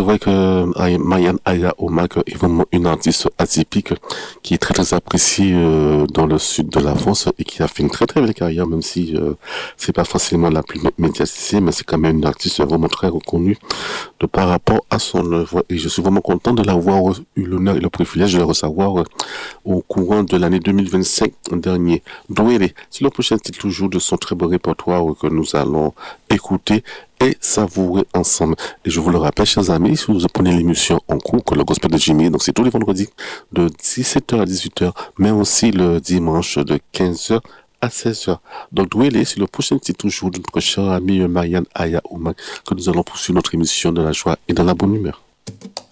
vrai que Marianne Aya Omak est vraiment une artiste atypique qui est très très appréciée dans le sud de la France et qui a fait une très très belle carrière, même si c'est pas forcément la plus médiatisée, mais c'est quand même une artiste vraiment très reconnue de par rapport à son œuvre. Et je suis vraiment content de l'avoir eu l'honneur et le privilège de la recevoir au courant de l'année 2025 dernier. Douélé, c'est le prochain titre toujours de son très beau répertoire que nous allons écouter et savourer ensemble. Et je vous le rappelle, chers amis, si vous prenez l'émission en cours, que le Gospel de Jimmy, donc c'est tous les vendredis de 17h à 18h, mais aussi le dimanche de 15h à 16h. Donc, Douélé, c'est le prochain titre toujours de notre chère amie Marianne Aya Oumak que nous allons poursuivre notre émission de la joie et dans la bonne humeur.